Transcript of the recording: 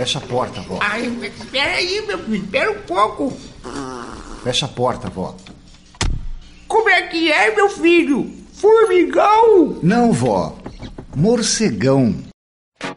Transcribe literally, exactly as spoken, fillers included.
Fecha a porta, vó. Ai, mas espera aí, meu filho, espera um pouco. Fecha a porta, vó. Como é que é, meu filho? Formigão? Não, vó. Morcegão.